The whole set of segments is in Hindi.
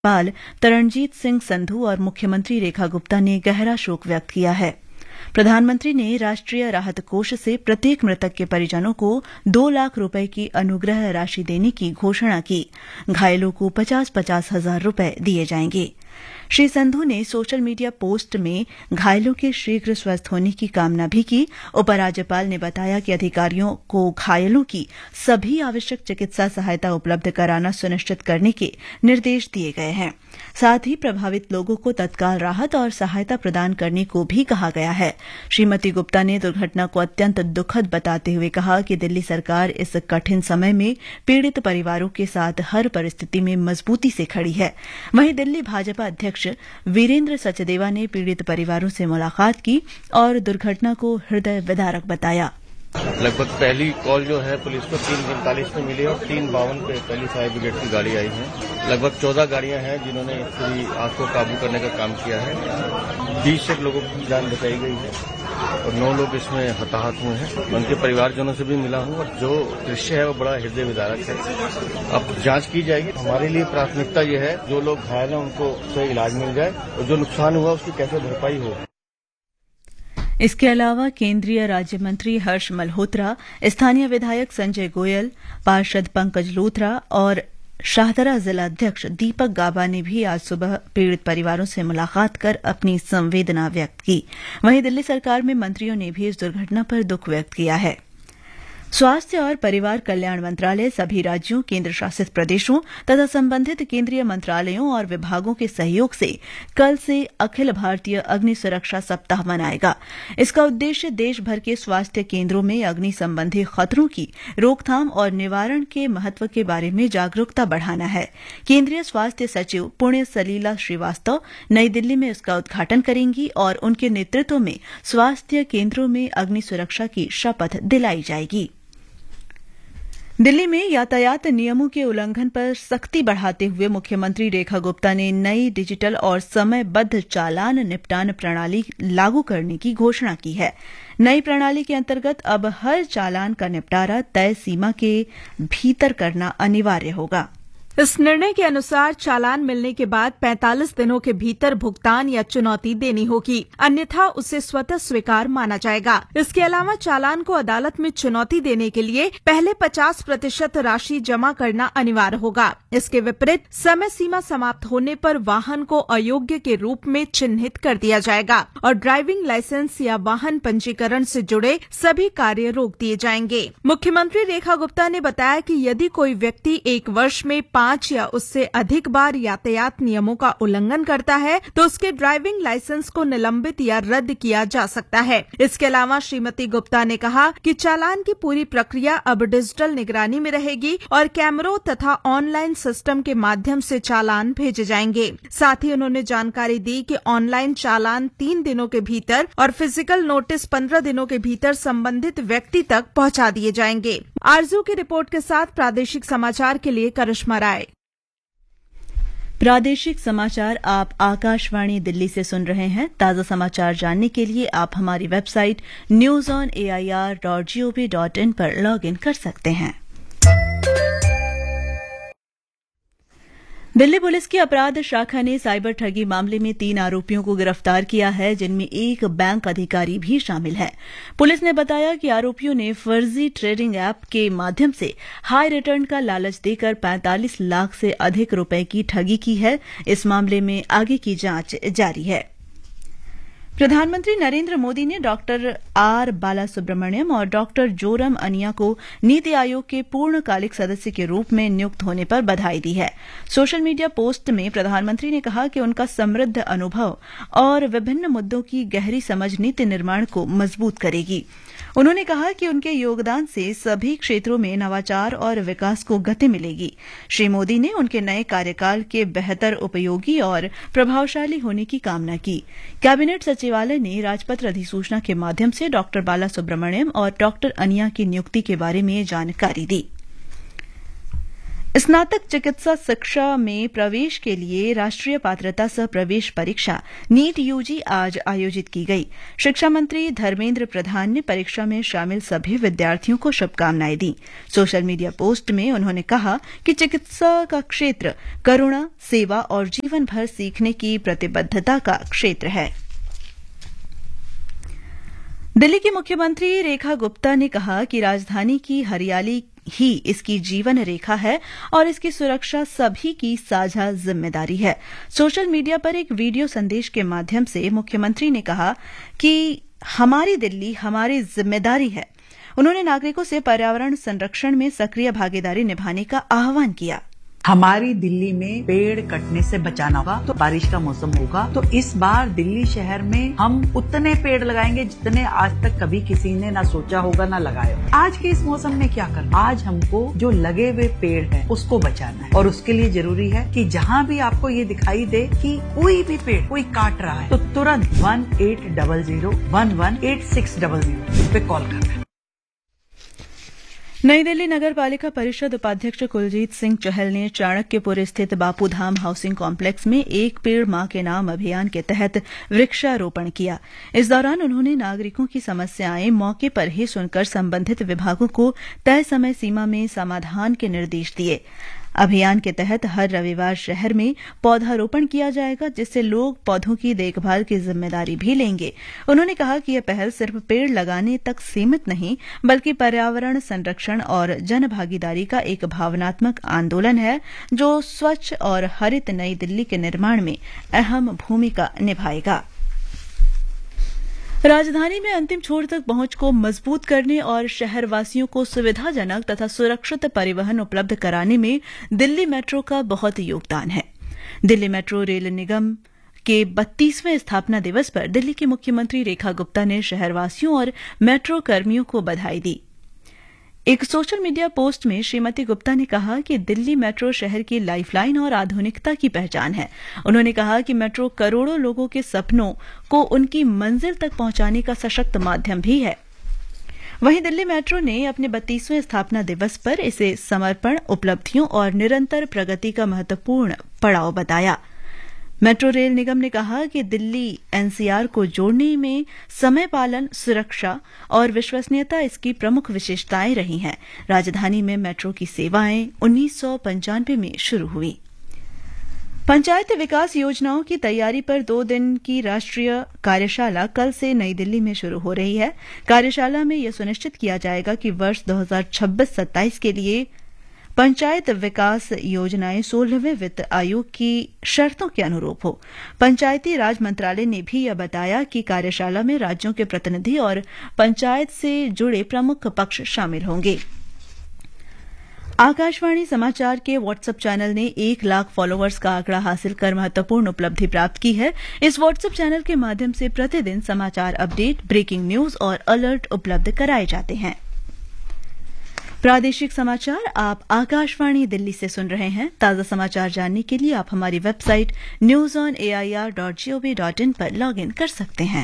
राज्यपाल तरणजीत सिंह संधू और मुख्यमंत्री रेखा गुप्ता ने गहरा शोक व्यक्त किया है। प्रधानमंत्री ने राष्ट्रीय राहत कोष से प्रत्येक मृतक के परिजनों को 2 लाख रुपए की अनुग्रह राशि देने की घोषणा की। घायलों को 50-50 हजार रुपए दिए जाएंगे। श्री संधू ने सोशल मीडिया पोस्ट में घायलों के शीघ्र स्वस्थ होने की कामना भी की। उपराज्यपाल ने बताया कि अधिकारियों को घायलों की सभी आवश्यक चिकित्सा सहायता उपलब्ध कराना सुनिश्चित करने के निर्देश दिए गए हैं। साथ ही प्रभावित लोगों को तत्काल राहत और सहायता प्रदान करने को भी कहा गया है। श्रीमती गुप्ता ने दुर्घटना को अत्यंत दुखद बताते हुए कहा कि दिल्ली सरकार इस कठिन समय में पीड़ित परिवारों के साथ हर परिस्थिति में मजबूती से खड़ी है। वहीं दिल्ली भाजपा अध्यक्ष वीरेंद्र सचदेवा ने पीड़ित परिवारों से मुलाकात की और दुर्घटना को हृदय विदारक बताया। लगभग पहली कॉल जो है पुलिस को 3:45 में मिली और 3:52 पे पहली फायर ब्रिगेड की गाड़ी आई है। लगभग 14 गाड़ियां हैं जिन्होंने पूरी आग को काबू करने का काम किया है। 20 से लोगों की जान बचाई गई है और 9 लोग इसमें हताहत हुए हैं। मैं उनके परिवारजनों से भी मिला हूं और जो दृश्य है वो बड़ा हृदय विदारक है। अब जांच की जाएगी। हमारे लिए प्राथमिकता ये है जो लोग घायल हैं उनको सही इलाज मिल जाए और जो नुकसान हुआ उसकी कैसे भरपाई हो। इसके अलावा केंद्रीय राज्य मंत्री हर्ष मल्होत्रा, स्थानीय विधायक संजय गोयल, पार्षद पंकज लोथरा और शाहदरा जिला अध्यक्ष दीपक गाबा ने भी आज सुबह पीड़ित परिवारों से मुलाकात कर अपनी संवेदना व्यक्त की। वहीं दिल्ली सरकार में मंत्रियों ने भी इस दुर्घटना पर दुख व्यक्त किया है। स्वास्थ्य और परिवार कल्याण मंत्रालय सभी राज्यों, केंद्र शासित प्रदेशों तथा संबंधित केंद्रीय मंत्रालयों और विभागों के सहयोग से कल से अखिल भारतीय अग्नि सुरक्षा सप्ताह मनाएगा। इसका उद्देश्य देश भर के स्वास्थ्य केंद्रों में अग्नि संबंधी खतरों की रोकथाम और निवारण के महत्व के बारे में जागरूकता बढ़ाना है। केंद्रीय स्वास्थ्य सचिव पुण्य सलीला श्रीवास्तव नई दिल्ली में इसका उद्घाटन करेंगी और उनके नेतृत्व में स्वास्थ्य केंद्रों में अग्नि सुरक्षा की शपथ दिलाई जाएगी। दिल्ली में यातायात नियमों के उल्लंघन पर सख्ती बढ़ाते हुए मुख्यमंत्री रेखा गुप्ता ने नई डिजिटल और समयबद्ध चालान निपटान प्रणाली लागू करने की घोषणा की है। नई प्रणाली के अंतर्गत अब हर चालान का निपटारा तय सीमा के भीतर करना अनिवार्य होगा। इस निर्णय के अनुसार चालान मिलने के बाद 45 दिनों के भीतर भुगतान या चुनौती देनी होगी, अन्यथा उसे स्वतः स्वीकार माना जाएगा। इसके अलावा चालान को अदालत में चुनौती देने के लिए पहले 50% राशि जमा करना अनिवार्य होगा। इसके विपरीत समय सीमा समाप्त होने पर वाहन को अयोग्य के रूप में चिन्हित कर दिया जाएगा और ड्राइविंग लाइसेंस या वाहन पंजीकरण से जुड़े सभी कार्य रोक दिए जाएंगे। मुख्यमंत्री रेखा गुप्ता ने बताया कि यदि कोई व्यक्ति 1 वर्ष में 5 या उससे अधिक बार यातायात नियमों का उल्लंघन करता है तो उसके ड्राइविंग लाइसेंस को निलंबित या रद्द किया जा सकता है। इसके अलावा श्रीमती गुप्ता ने कहा कि चालान की पूरी प्रक्रिया अब डिजिटल निगरानी में रहेगी और कैमरों तथा ऑनलाइन सिस्टम के माध्यम से चालान भेजे जाएंगे। साथ ही उन्होंने जानकारी दी कि ऑनलाइन चालान 3 दिनों के भीतर और फिजिकल नोटिस 15 दिनों के भीतर संबंधित व्यक्ति तक पहुंचा दिए जाएंगे। आरजू की रिपोर्ट के साथ प्रादेशिक समाचार के लिए करिश्मा राय। प्रादेशिक समाचार आप आकाशवाणी दिल्ली से सुन रहे हैं। ताजा समाचार जानने के लिए आप हमारी वेबसाइट newsonair.gov.in पर लॉग इन कर सकते हैं। दिल्ली पुलिस की अपराध शाखा ने साइबर ठगी मामले में 3 आरोपियों को गिरफ्तार किया है, जिनमें एक बैंक अधिकारी भी शामिल है। पुलिस ने बताया कि आरोपियों ने फर्जी ट्रेडिंग ऐप के माध्यम से हाई रिटर्न का लालच देकर 45 लाख से अधिक रुपए की ठगी की है। इस मामले में आगे की जांच जारी है। प्रधानमंत्री नरेंद्र मोदी ने डॉक्टर आर बालासुब्रमण्यम और डॉक्टर जोरम अनिया को नीति आयोग के पूर्णकालिक सदस्य के रूप में नियुक्त होने पर बधाई दी है। सोशल मीडिया पोस्ट में प्रधानमंत्री ने कहा कि उनका समृद्ध अनुभव और विभिन्न मुद्दों की गहरी समझ नीति निर्माण को मजबूत करेगी। उन्होंने कहा कि उनके योगदान से सभी क्षेत्रों में नवाचार और विकास को गति मिलेगी। श्री मोदी ने उनके नए कार्यकाल के बेहतर उपयोगी और प्रभावशाली होने की कामना की। कैबिनेट सचिवालय ने राजपत्र अधिसूचना के माध्यम से डॉक्टर बालासुब्रमण्यम और डॉक्टर अनिया की नियुक्ति के बारे में जानकारी दी। स्नातक चिकित्सा शिक्षा में प्रवेश के लिए राष्ट्रीय पात्रता सह प्रवेश परीक्षा नीट यूजी आज आयोजित की गई। शिक्षा मंत्री धर्मेंद्र प्रधान ने परीक्षा में शामिल सभी विद्यार्थियों को शुभकामनाएं दी। सोशल मीडिया पोस्ट में उन्होंने कहा कि चिकित्सा का क्षेत्र करुणा, सेवा और जीवन भर सीखने की प्रतिबद्धता का क्षेत्र है। दिल्ली की मुख्यमंत्री रेखा गुप्ता ने कहा कि राजधानी की हरियाली ही इसकी जीवन रेखा है और इसकी सुरक्षा सभी की साझा जिम्मेदारी है। सोशल मीडिया पर एक वीडियो संदेश के माध्यम से मुख्यमंत्री ने कहा कि हमारी दिल्ली हमारी जिम्मेदारी है। उन्होंने नागरिकों से पर्यावरण संरक्षण में सक्रिय भागीदारी निभाने का आह्वान किया। हमारी दिल्ली में पेड़ कटने से बचाना होगा। तो बारिश का मौसम होगा तो इस बार दिल्ली शहर में हम उतने पेड़ लगाएंगे जितने आज तक कभी किसी ने ना सोचा होगा ना लगाया होगा। आज के इस मौसम में क्या करना, आज हमको जो लगे हुए पेड़ है उसको बचाना है और उसके लिए जरूरी है कि जहाँ भी आपको ये दिखाई दे कि कोई भी पेड़ कोई काट रहा है तो तुरंत 1800-118600 पे कॉल करना है। नई दिल्ली नगर पालिका परिषद उपाध्यक्ष कुलजीत सिंह चहल ने चाणक्यपुर स्थित बापूधाम हाउसिंग कॉम्प्लेक्स में एक पेड़ मां के नाम अभियान के तहत वृक्षारोपण किया। इस दौरान उन्होंने नागरिकों की समस्याएं मौके पर ही सुनकर संबंधित विभागों को तय समय सीमा में समाधान के निर्देश दिए। अभियान के तहत हर रविवार शहर में पौधारोपण किया जाएगा, जिससे लोग पौधों की देखभाल की जिम्मेदारी भी लेंगे। उन्होंने कहा कि यह पहल सिर्फ पेड़ लगाने तक सीमित नहीं बल्कि पर्यावरण संरक्षण और जनभागीदारी का एक भावनात्मक आंदोलन है जो स्वच्छ और हरित नई दिल्ली के निर्माण में अहम भूमिका निभाएगा। राजधानी में अंतिम छोर तक पहुंच को मजबूत करने और शहरवासियों को सुविधाजनक तथा सुरक्षित परिवहन उपलब्ध कराने में दिल्ली मेट्रो का बहुत योगदान है। दिल्ली मेट्रो रेल निगम के 32वें स्थापना दिवस पर दिल्ली की मुख्यमंत्री रेखा गुप्ता ने शहरवासियों और मेट्रो कर्मियों को बधाई दी। एक सोशल मीडिया पोस्ट में श्रीमती गुप्ता ने कहा कि दिल्ली मेट्रो शहर की लाइफलाइन और आधुनिकता की पहचान है। उन्होंने कहा कि मेट्रो करोड़ों लोगों के सपनों को उनकी मंजिल तक पहुंचाने का सशक्त माध्यम भी है। वहीं दिल्ली मेट्रो ने अपने 32वें स्थापना दिवस पर इसे समर्पण, उपलब्धियों और निरंतर प्रगति का महत्वपूर्ण पड़ाव बताया। मेट्रो रेल निगम ने कहा कि दिल्ली एनसीआर को जोड़ने में समय पालन, सुरक्षा और विश्वसनीयता इसकी प्रमुख विशेषताएं रही हैं। राजधानी में मेट्रो की सेवाएं 1995 में शुरू हुई। पंचायत विकास योजनाओं की तैयारी पर 2 दिन की राष्ट्रीय कार्यशाला कल से नई दिल्ली में शुरू हो रही है। कार्यशाला में यह सुनिश्चित किया जाएगा कि वर्ष 2026-27 के लिए पंचायत विकास योजनाएं 16वें वित्त आयोग की शर्तों के अनुरूप हो। पंचायती राज मंत्रालय ने भी यह बताया कि कार्यशाला में राज्यों के प्रतिनिधि और पंचायत से जुड़े प्रमुख पक्ष शामिल होंगे। आकाशवाणी समाचार के व्हाट्सएप चैनल ने 1 लाख फॉलोअर्स का आंकड़ा हासिल कर महत्वपूर्ण उपलब्धि प्राप्त की है। इस व्हाट्सएप चैनल के माध्यम से प्रतिदिन समाचार अपडेट, ब्रेकिंग न्यूज और अलर्ट उपलब्ध कराए जाते हैं। प्रादेशिक समाचार आप आकाशवाणी दिल्ली से सुन रहे हैं। ताजा समाचार जानने के लिए आप हमारी वेबसाइट newsonair.gov.in पर लॉगिन कर सकते हैं।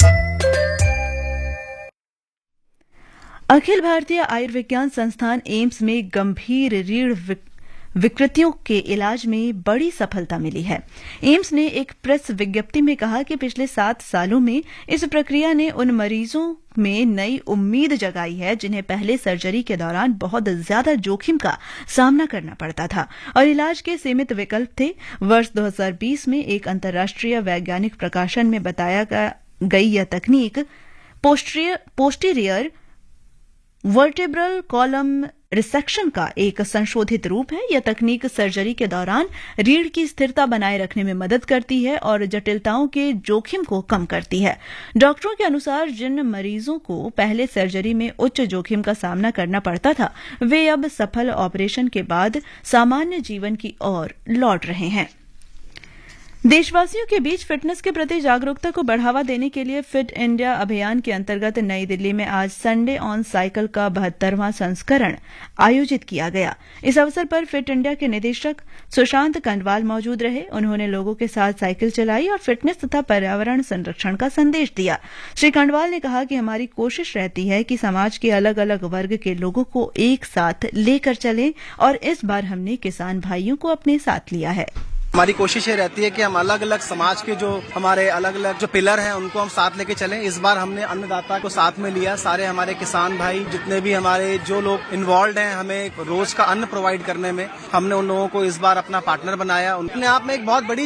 अखिल भारतीय आयुर्विज्ञान संस्थान एम्स में गंभीर रीढ़ विकृतियों के इलाज में बड़ी सफलता मिली है। एम्स ने एक प्रेस विज्ञप्ति में कहा कि पिछले 7 सालों में इस प्रक्रिया ने उन मरीजों में नई उम्मीद जगाई है जिन्हें पहले सर्जरी के दौरान बहुत ज्यादा जोखिम का सामना करना पड़ता था और इलाज के सीमित विकल्प थे। वर्ष 2020 में एक अंतर्राष्ट्रीय वैज्ञानिक प्रकाशन में बताया गई यह तकनीक पोस्टीरियर वर्टेब्रल कॉलम रिसेक्शन का एक संशोधित रूप है। यह तकनीक सर्जरी के दौरान रीढ़ की स्थिरता बनाए रखने में मदद करती है और जटिलताओं के जोखिम को कम करती है। डॉक्टरों के अनुसार जिन मरीजों को पहले सर्जरी में उच्च जोखिम का सामना करना पड़ता था, वे अब सफल ऑपरेशन के बाद सामान्य जीवन की ओर लौट रहे हैं। देशवासियों के बीच फिटनेस के प्रति जागरूकता को बढ़ावा देने के लिए फिट इंडिया अभियान के अंतर्गत नई दिल्ली में आज संडे ऑन साइकिल का 72वां संस्करण आयोजित किया गया। इस अवसर पर फिट इंडिया के निदेशक सुशांत कंडवाल मौजूद रहे। उन्होंने लोगों के साथ साइकिल चलाई और फिटनेस तथा पर्यावरण संरक्षण का संदेश दिया। श्री कंडवाल ने कहा कि हमारी कोशिश रहती है कि समाज के अलग अलग वर्ग के लोगों को एक साथ लेकर चलें और इस बार हमने किसान भाइयों को अपने साथ लिया है। हमारी कोशिश ये रहती है कि हम अलग अलग समाज के जो हमारे अलग अलग जो पिलर हैं उनको हम साथ लेके चलें। इस बार हमने अन्नदाता को साथ में लिया। सारे हमारे किसान भाई जितने भी हमारे जो लोग इन्वॉल्व हैं हमें रोज का अन्न प्रोवाइड करने में, हमने उन लोगों को इस बार अपना पार्टनर बनाया। अपने आप में एक बहुत बड़ी